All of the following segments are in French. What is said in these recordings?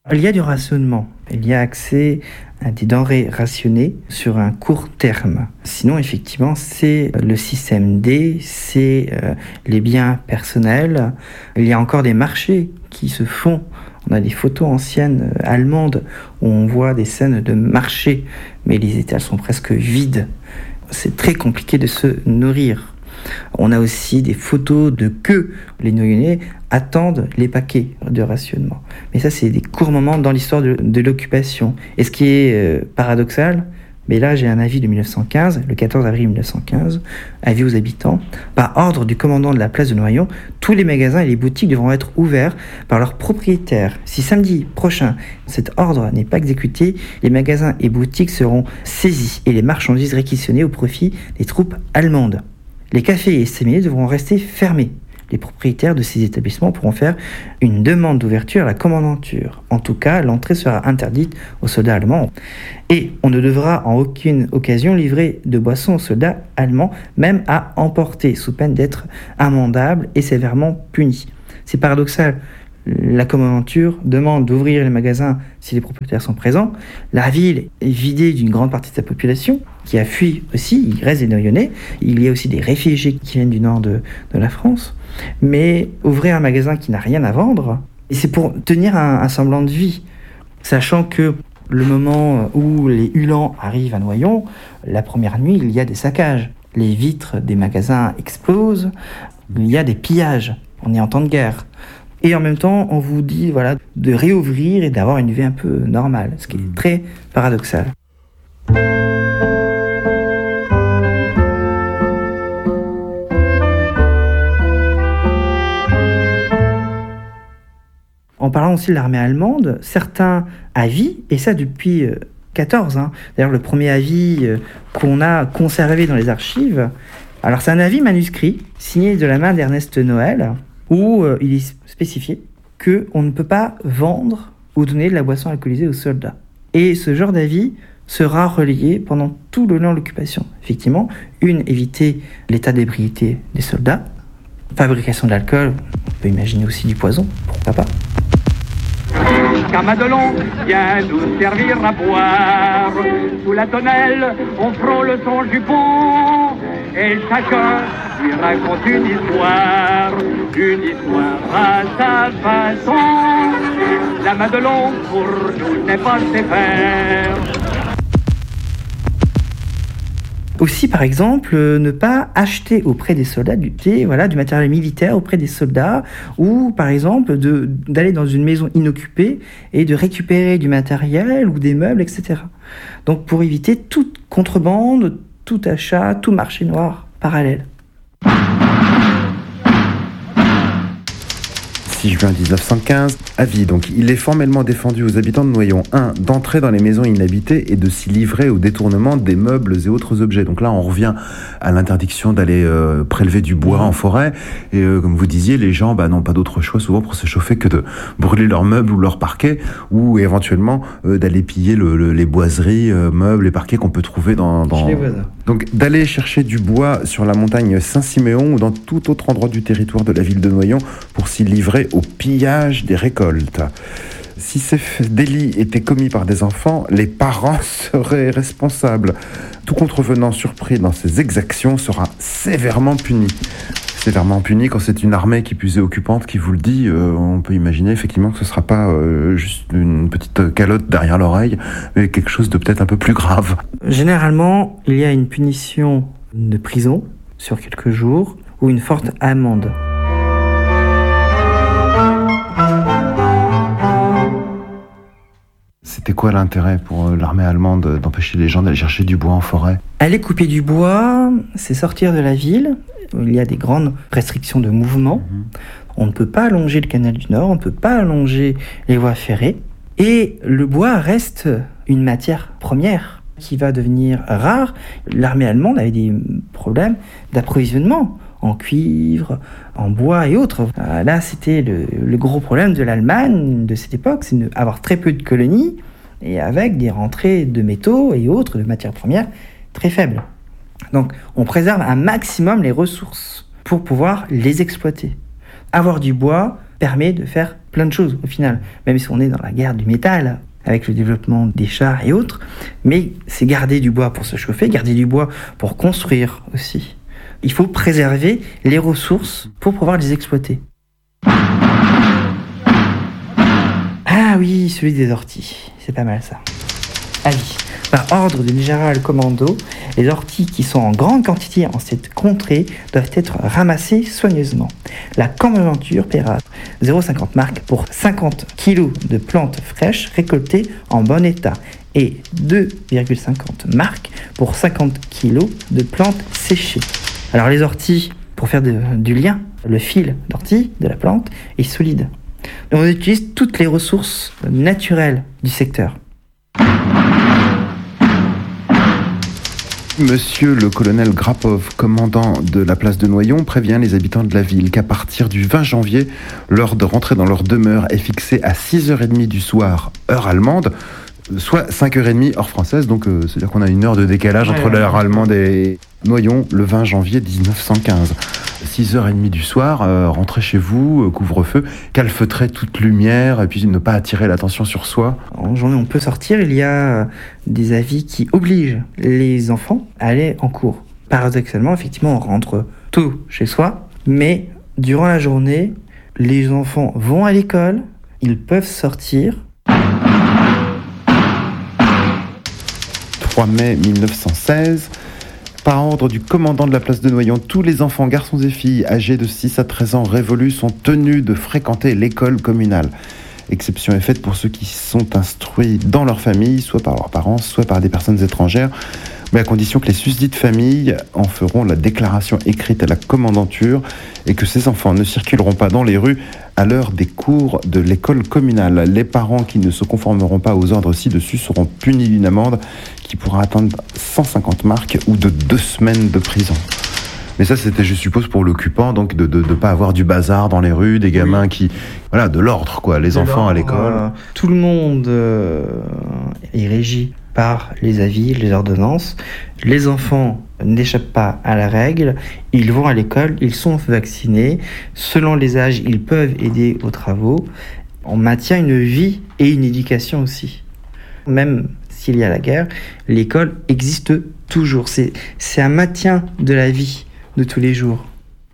Il y a du rationnement. Il y a accès à des denrées rationnées sur un court terme. Sinon, effectivement, c'est le système D, c'est les biens personnels. Il y a encore des marchés qui se font. On a des photos anciennes allemandes où on voit des scènes de marché, mais les étals sont presque vides. C'est très compliqué de se nourrir. On a aussi des photos de queue. Les Noyonnais attendent les paquets de rationnement. Mais ça, c'est des courts moments dans l'histoire de l'occupation. Et ce qui est paradoxal, mais là, j'ai un avis de 1915, le 14 avril 1915, avis aux habitants. Par ordre du commandant de la place de Noyon, tous les magasins et les boutiques devront être ouverts par leurs propriétaires. Si samedi prochain, cet ordre n'est pas exécuté, les magasins et boutiques seront saisis et les marchandises réquisitionnées au profit des troupes allemandes. Les cafés et séminaires devront rester fermés. Les propriétaires de ces établissements pourront faire une demande d'ouverture à la commandanture. En tout cas, l'entrée sera interdite aux soldats allemands. Et on ne devra en aucune occasion livrer de boissons aux soldats allemands, même à emporter, sous peine d'être amendable et sévèrement puni. C'est paradoxal. La commandanture demande d'ouvrir les magasins si les propriétaires sont présents. La ville est vidée d'une grande partie de sa population, qui a fui aussi. Il reste des Noyonnais. Il y a aussi des réfugiés qui viennent du nord de la France. Mais ouvrir un magasin qui n'a rien à vendre, et c'est pour tenir un semblant de vie. Sachant que le moment où les Uhlans arrivent à Noyon, la première nuit, il y a des saccages. Les vitres des magasins explosent. Il y a des pillages. On est en temps de guerre. Et en même temps, on vous dit de réouvrir et d'avoir une vie un peu normale, ce qui est très paradoxal. En parlant aussi de l'armée allemande, certains avis, et ça depuis 14, d'ailleurs le premier avis qu'on a conservé dans les archives, alors c'est un avis manuscrit, signé de la main d'Ernest Noël, où il est spécifié qu'on ne peut pas vendre ou donner de la boisson alcoolisée aux soldats. Et ce genre d'avis sera relayé pendant tout le long de l'occupation. Effectivement, éviter l'état d'ébriété des soldats, fabrication de l'alcool, on peut imaginer aussi du poison, pourquoi pas. Qu'un Madelon vient nous servir à boire. Sous la tonnelle, on frôle le son jupon. Et chacun lui raconte une histoire à sa façon. La Madelon, pour nous, n'est pas ses pères. Aussi, par exemple, ne pas acheter auprès des soldats du matériel militaire auprès des soldats, ou par exemple d'aller dans une maison inoccupée et de récupérer du matériel ou des meubles, etc. Donc pour éviter toute contrebande, tout achat, tout marché noir parallèle. 6 juin 1915, avis. Donc, il est formellement défendu aux habitants de Noyon, 1, d'entrer dans les maisons inhabitées et de s'y livrer au détournement des meubles et autres objets. Donc là, on revient à l'interdiction d'aller prélever du bois en forêt. Et comme vous disiez, les gens n'ont pas d'autre choix souvent pour se chauffer que de brûler leurs meubles ou leurs parquets, ou éventuellement d'aller piller les boiseries, meubles et parquets qu'on peut trouver chez les voisins. Donc, d'aller chercher du bois sur la montagne Saint-Siméon ou dans tout autre endroit du territoire de la ville de Noyon pour s'y livrer au pillage des récoltes. Si ces délits étaient commis par des enfants, les parents seraient responsables. Tout contrevenant surpris dans ces exactions sera sévèrement puni. Sévèrement puni quand c'est une armée qui plus est occupante qui vous le dit, on peut imaginer effectivement que ce ne sera pas juste une petite calotte derrière l'oreille, mais quelque chose de peut-être un peu plus grave. Généralement, il y a une punition de prison sur quelques jours ou une forte amende. C'était quoi l'intérêt pour l'armée allemande d'empêcher les gens d'aller chercher du bois en forêt ? Aller couper du bois, c'est sortir de la ville. Il y a des grandes restrictions de mouvement. On ne peut pas allonger le canal du Nord, on ne peut pas allonger les voies ferrées. Et le bois reste une matière première qui va devenir rare. L'armée allemande avait des problèmes d'approvisionnement en cuivre, en bois et autres. Là, c'était le gros problème de l'Allemagne de cette époque, c'est d'avoir très peu de colonies et avec des rentrées de métaux et autres, de matières premières, très faibles. Donc, on préserve un maximum les ressources pour pouvoir les exploiter. Avoir du bois permet de faire plein de choses au final, même si on est dans la guerre du métal, avec le développement des chars et autres, mais c'est garder du bois pour se chauffer, garder du bois pour construire aussi. Il faut préserver les ressources pour pouvoir les exploiter. Ah oui, celui des orties, c'est pas mal ça. Avis. Par ordre du général commando, les orties qui sont en grande quantité en cette contrée doivent être ramassées soigneusement. La commandanture paiera 0,50 marks pour 50 kg de plantes fraîches récoltées en bon état et 2,50 marks pour 50 kg de plantes séchées. Alors les orties, pour faire du lien, le fil d'ortie de la plante est solide. Donc on utilise toutes les ressources naturelles du secteur. Monsieur le colonel Grapov, commandant de la place de Noyon, prévient les habitants de la ville qu'à partir du 20 janvier, l'heure de rentrer dans leur demeure est fixée à 6h30 du soir, heure allemande, soit 5h30 heure française, donc c'est-à-dire qu'on a une heure de décalage entre l'heure allemande et Noyon, le 20 janvier 1915. 6h30 du soir, rentrez chez vous, couvre-feu, calfeutrer toute lumière et puis ne pas attirer l'attention sur soi. En journée, on peut sortir, il y a des avis qui obligent les enfants à aller en cours. Paradoxalement, effectivement, on rentre tôt chez soi, mais durant la journée, les enfants vont à l'école, ils peuvent sortir. 3 mai 1916, par ordre du commandant de la place de Noyon, tous les enfants, garçons et filles âgés de 6 à 13 ans révolus sont tenus de fréquenter l'école communale. Exception est faite pour ceux qui sont instruits dans leur famille, soit par leurs parents, soit par des personnes étrangères, mais à condition que les susdites familles en feront la déclaration écrite à la commandanture et que ces enfants ne circuleront pas dans les rues à l'heure des cours de l'école communale. Les parents qui ne se conformeront pas aux ordres ci-dessus seront punis d'une amende qui pourra atteindre 150 marks ou de 2 semaines de prison. Mais ça, c'était, je suppose, pour l'occupant, donc de ne pas avoir du bazar dans les rues, des gamins qui... Voilà, de l'ordre, quoi, les enfants à l'école. Tout le monde est régi par les avis, les ordonnances. Les enfants n'échappent pas à la règle, ils vont à l'école, ils sont vaccinés. Selon les âges, ils peuvent aider aux travaux. On maintient une vie et une éducation aussi. Même s'il y a la guerre, l'école existe toujours. C'est un maintien de la vie de tous les jours.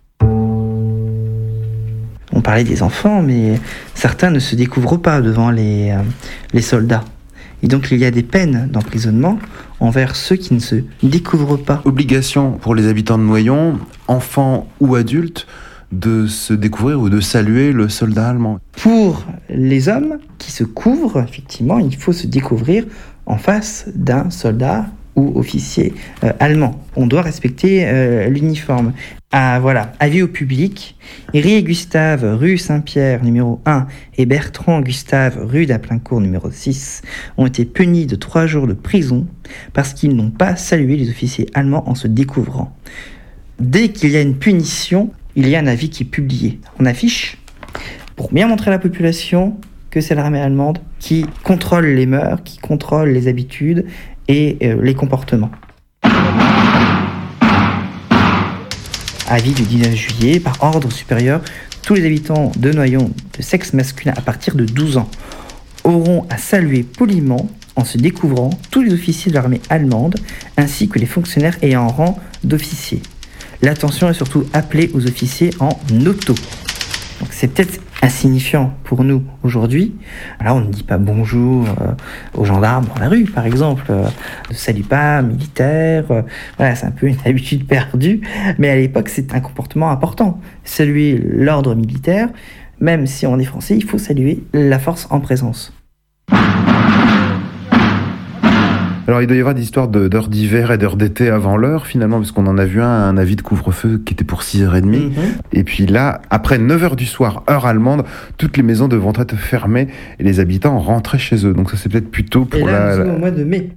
On parlait des enfants, mais certains ne se découvrent pas devant les soldats. Et donc il y a des peines d'emprisonnement envers ceux qui ne se découvrent pas. Obligation pour les habitants de Noyon, enfants ou adultes, de se découvrir ou de saluer le soldat allemand. Pour les hommes qui se couvrent, effectivement, il faut se découvrir en face d'un soldat ou officier allemand. On doit respecter l'uniforme. Voilà, avis au public. Rie Gustave, rue Saint-Pierre, numéro 1, et Bertrand Gustave, rue d'Aplincourt, numéro 6, ont été punis de 3 jours de prison parce qu'ils n'ont pas salué les officiers allemands en se découvrant. Dès qu'il y a une punition, il y a un avis qui est publié. On affiche pour bien montrer à la population que c'est l'armée allemande qui contrôle les mœurs, qui contrôle les habitudes et les comportements. Avis du 19 juillet, par ordre supérieur, tous les habitants de Noyon de sexe masculin à partir de 12 ans auront à saluer poliment, en se découvrant, tous les officiers de l'armée allemande, ainsi que les fonctionnaires ayant rang d'officier. L'attention est surtout appelée aux officiers en auto. Donc c'est peut-être insignifiant pour nous aujourd'hui. Alors on ne dit pas bonjour aux gendarmes dans la rue, par exemple. Ne salue pas militaire. Voilà, c'est un peu une habitude perdue. Mais à l'époque, c'est un comportement important. Saluer l'ordre militaire, même si on est français, il faut saluer la force en présence. Alors il doit y avoir des histoires d'heures d'hiver et d'heures d'été avant l'heure finalement, parce qu'on en a vu un avis de couvre-feu qui était pour 6h30. Et puis là, après 9h du soir, heure allemande, toutes les maisons devront être fermées et les habitants rentraient chez eux. Donc ça c'est peut-être plutôt pour et là, nous sommes au mois de mai.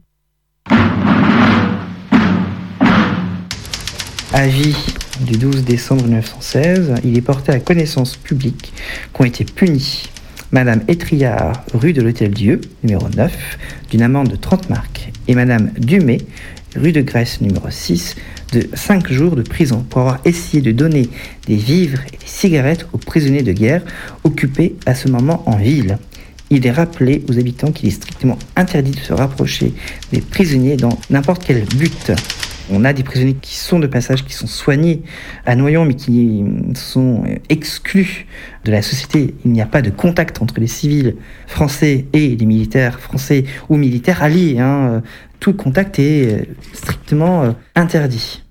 Avis du 12 décembre 1916, il est porté à connaissance publique qu'ont été punis Madame Étriard, rue de l'Hôtel-Dieu, numéro 9, d'une amende de 30 marks, et Madame Dumay, rue de Grèce numéro 6, de 5 jours de prison pour avoir essayé de donner des vivres et des cigarettes aux prisonniers de guerre occupés à ce moment en ville. Il est rappelé aux habitants qu'il est strictement interdit de se rapprocher des prisonniers dans n'importe quel but. On a des prisonniers qui sont de passage, qui sont soignés à Noyon, mais qui sont exclus de la société. Il n'y a pas de contact entre les civils français et les militaires français ou militaires alliés. Tout contact est strictement interdit.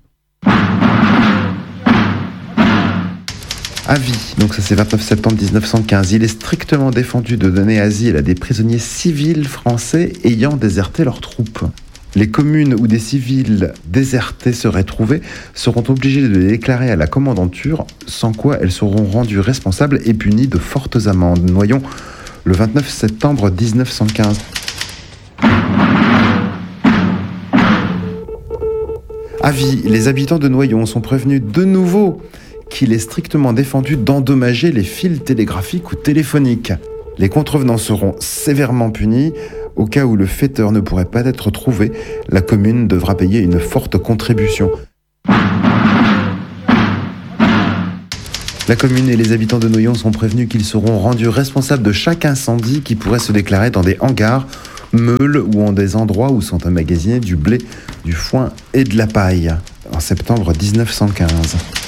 À vie, donc ça c'est 29 septembre 1915, il est strictement défendu de donner asile à des prisonniers civils français ayant déserté leurs troupes. Les communes où des civils désertés seraient trouvés seront obligés de les déclarer à la commandanture, sans quoi elles seront rendues responsables et punies de fortes amendes. Noyon, le 29 septembre 1915. À vie, les habitants de Noyon sont prévenus de nouveau qu'il est strictement défendu d'endommager les fils télégraphiques ou téléphoniques. Les contrevenants seront sévèrement punis. Au cas où le fêteur ne pourrait pas être trouvé, la commune devra payer une forte contribution. La commune et les habitants de Noyon sont prévenus qu'ils seront rendus responsables de chaque incendie qui pourrait se déclarer dans des hangars, meules ou en des endroits où sont emmagasinés du blé, du foin et de la paille. En septembre 1915.